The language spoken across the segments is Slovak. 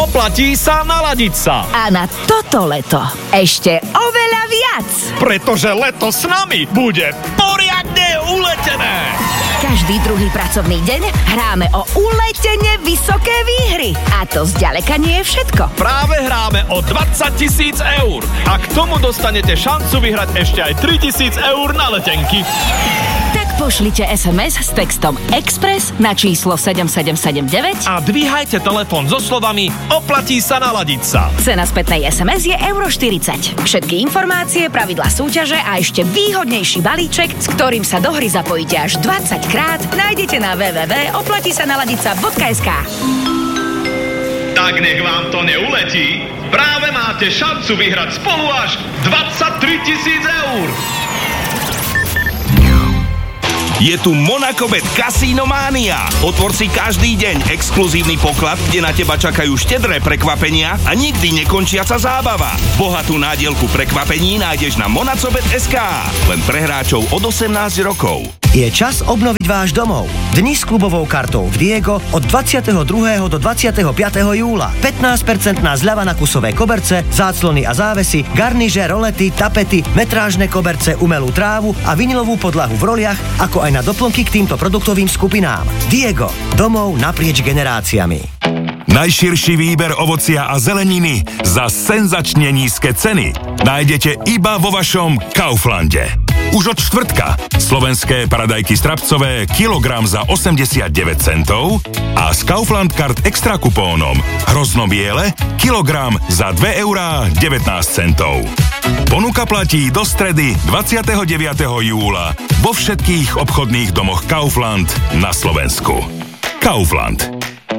Oplatí sa naladiť sa. A na toto leto ešte oveľa viac. Pretože leto s nami bude poriadne uletené. Každý druhý pracovný deň hráme o uletene vysoké výhry. A to zďaleka nie je všetko. Práve hráme o 20 000 eur. A k tomu dostanete šancu vyhrať ešte aj 3 000 eur na letenky. Tak pošlite SMS s textom Express na číslo 7779 a dvíhajte telefón so slovami Oplatí sa naladiť sa. Cena spätnej SMS je €40. Všetky informácie, pravidlá súťaže a ešte výhodnejší balíček, s ktorým sa do hry zapojíte až 20 krát, nájdete na www.oplatisanaladica.sk. Tak nech vám to neuletí. Práve máte šancu vyhrať spolu až 23 000 eur. Je tu Monacobet Casino Mania. Otvor si každý deň exkluzívny poklad, kde na teba čakajú štedré prekvapenia a nikdy nekončiaca zábava. Bohatú nádielku prekvapení nájdeš na monacobet.sk. Len pre hráčov od 18 rokov. Je čas obnoviť váš domov. Dni s klubovou kartou v Diego od 22. do 25. júla. 15% zľava na kusové koberce, záclony a závesy, garniže, rolety, tapety, metrážne koberce, umelú trávu a vinilovú podlahu v roliach, ako aj na doplnky k týmto produktovým skupinám. Diego. Domov naprieč generáciami. Najširší výber ovocia a zeleniny za senzačne nízke ceny nájdete iba vo vašom Kauflande. Už od štvrtka slovenské paradajky strapcové kilogram za 89 centov a z Kaufland Card extra kupónom hrozno biele kilogram za 2,19 €. Ponuka platí do stredy 29. júla vo všetkých obchodných domoch Kaufland na Slovensku. Kaufland.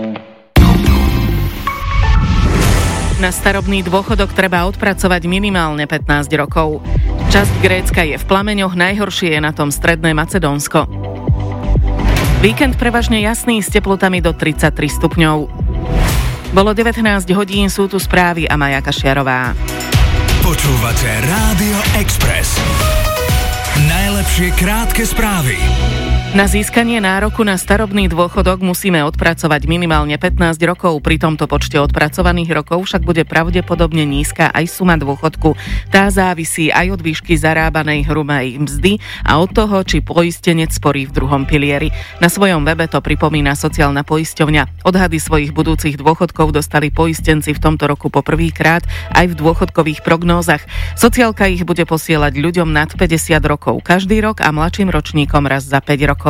Na starobný dôchodok treba odpracovať minimálne 15 rokov. Časť Grécka je v plameňoch, najhoršie je na tom stredné Macedónsko. Víkend prevažne jasný s teplotami do 33 stupňov. Bolo 19 hodín, sú tu správy a Maja Kašiarová. Počúvate Rádio Express. Najlepšie krátke správy. Na získanie nároku na starobný dôchodok musíme odpracovať minimálne 15 rokov. Pri tomto počte odpracovaných rokov však bude pravdepodobne nízka aj suma dôchodku. Tá závisí aj od výšky zarábanej hrubej mzdy a od toho, či poistenec sporí v druhom pilieri. Na svojom webe to pripomína sociálna poisťovňa. Odhady svojich budúcich dôchodkov dostali poistenci v tomto roku po prvýkrát aj v dôchodkových prognózach. Sociálka ich bude posielať ľuďom nad 50 rokov každý rok a mladším ročníkom raz za 5 rokov.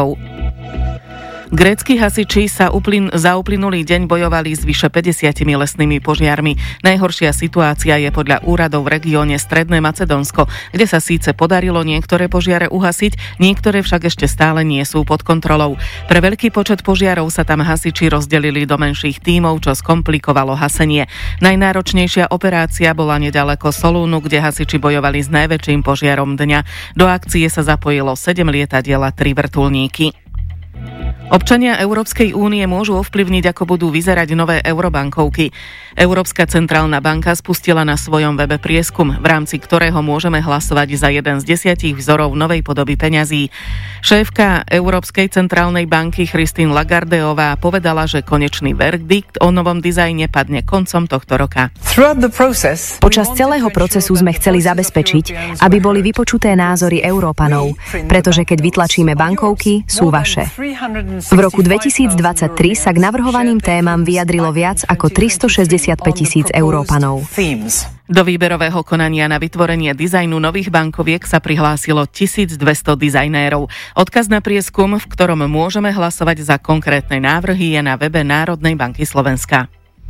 Grécki hasiči za uplynulý deň bojovali s vyše 50 lesnými požiarmi. Najhoršia situácia je podľa úradov v regióne Stredné Macedónsko, kde sa síce podarilo niektoré požiare uhasiť, niektoré však ešte stále nie sú pod kontrolou. Pre veľký počet požiarov sa tam hasiči rozdelili do menších tímov, čo skomplikovalo hasenie. Najnáročnejšia operácia bola nedaleko Solúnu, kde hasiči bojovali s najväčším požiarom dňa. Do akcie sa zapojilo 7 lietadiel a 3 vrtuľníky. Občania Európskej únie môžu ovplyvniť, ako budú vyzerať nové eurobankovky. Európska centrálna banka spustila na svojom webe prieskum, v rámci ktorého môžeme hlasovať za jeden z 10 vzorov novej podoby peňazí. Šéfka Európskej centrálnej banky Christine Lagardeová povedala, že konečný verdikt o novom dizajne padne koncom tohto roka. Počas celého procesu sme chceli zabezpečiť, aby boli vypočuté názory Európanov, pretože keď vytlačíme bankovky, sú vaše. V roku 2023 sa k navrhovaným témam vyjadrilo viac ako 365 000 Európanov. Do výberového konania na vytvorenie dizajnu nových bankoviek sa prihlásilo 1200 dizajnérov. Odkaz na prieskum, v ktorom môžeme hlasovať za konkrétne návrhy, je na webe Národnej banky Slovenska.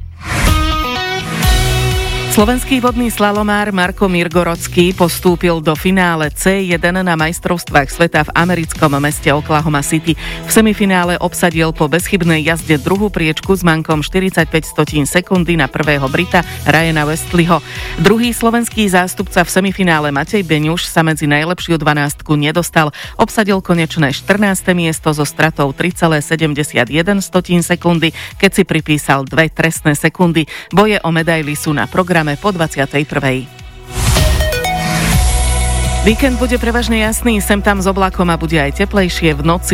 Slovenský vodný slalomár Marko Mirgorocký postúpil do finále C1 na majstrovstvách sveta v americkom meste Oklahoma City. V semifinále obsadil po bezchybnej jazde druhú priečku s mankom 45 sekundy na prvého Brita Ryana Westleyho. Druhý slovenský zástupca v semifinále Matej Beňuš sa medzi najlepšiu 12 nedostal. Obsadil konečné 14. miesto so stratou 3,71 sekundy, keď si pripísal 2 trestné sekundy. Boje o medaily sú na programe po 21. Víkend bude prevažne jasný, sem tam s oblakom a bude aj teplejšie. V noci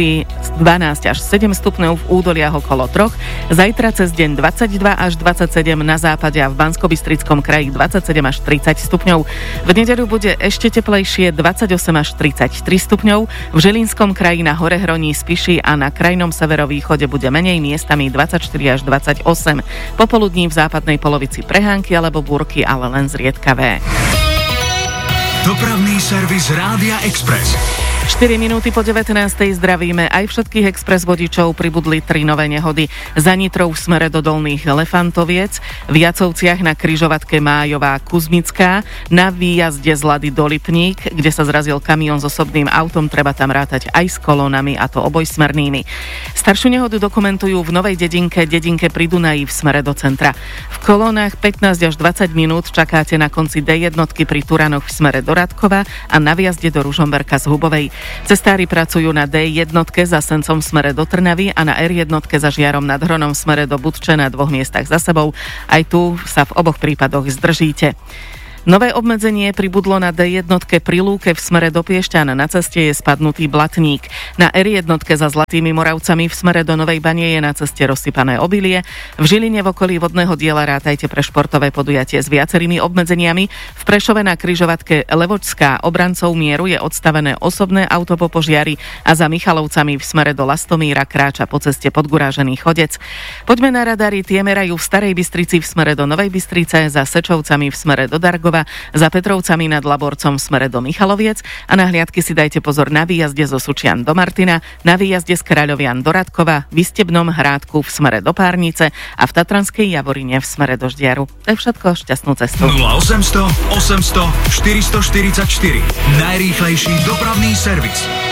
12 až 7 stupňov, v údoliach okolo 3. Zajtra cez deň 22 až 27 na západe a v Banskobystrickom kraji 27 až 30 stupňov. V nedeľu bude ešte teplejšie 28 až 33 stupňov. V Žilinskom kraji na Horehroní, Spiši a na krajnom severovýchode bude menej, miestami 24 až 28. Popoludní v západnej polovici prehánky alebo búrky, ale len zriedkavé. Dopravný servis Rádia Express. 4 minúty po 19. zdravíme aj všetkých express vodičov. Pribudli 3 nové nehody. Za Nitrou v smere do Dolných Elefantoviec, v Jacovciach na križovatke Májová Kuzmická, na výjazde z Lady do Lipník, kde sa zrazil kamión s osobným autom, treba tam rátať aj s kolónami, a to obojsmernými. Staršiu nehodu dokumentujú v Novej dedinke pri Dunaji v smere do centra. V kolónach 15 až 20 minút čakáte na konci D1 pri Turanoch v smere do Radkova a na výjazde do Ružomberka z Hubovej. Cestári pracujú na D1 za Sencom v smere do Trnavy a na R1 za Žiarom nad Hronom v smere do Budče na 2 miestach za sebou. Aj tu sa v oboch prípadoch zdržíte. Nové obmedzenie pribudlo na D1 pri Lúke v smere do Piešťan. Na ceste je spadnutý blatník. Na R1 za Zlatými Moravcami v smere do Novej Bane je na ceste rozsypané obilie. V Žiline v okolí vodného diela rátajte pre športové podujatie s viacerými obmedzeniami. V Prešove na križovatke Levočská obrancov mieru je odstavené osobné auto po požiari a za Michalovcami v smere do Lastomíra kráča po ceste podgurážený chodec. Poďme na radary, tie merajú v Starej Bystrici v smere do Novej Bystrice, za Sečovcami v smere do Dargova, za Petrovcami nad Laborcom v smere do Michaloviec a na hliadky si dajte pozor na výjazde zo Sučian do Martina, na výjazde z Kráľovian do Radkova, v Istebnom Hrádku v smere do Párnice a v Tatranskej Javorine v smere do Ždiaru. To je všetko, šťastnú cestu. 0800 800 444. Najrýchlejší dopravný servis.